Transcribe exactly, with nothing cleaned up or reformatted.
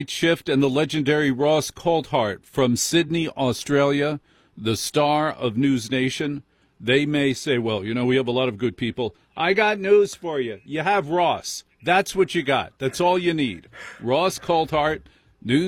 Shift and the legendary Ross Coulthart from Sydney, Australia, the star of News Nation. They may say, well, you know, we have a lot of good people. I got news for you. You have Ross. That's what you got. That's all you need. Ross Coulthart, News